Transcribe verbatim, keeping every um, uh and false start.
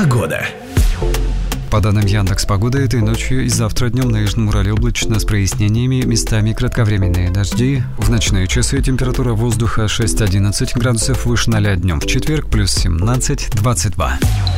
Погода. По данным Яндекс.Погоды, этой ночью и завтра днем на Южном Урале облачно с прояснениями, местами кратковременные дожди. В ночные часы температура воздуха шесть-одиннадцать градусов выше ноля, днем в четверг плюс семнадцать-двадцать два.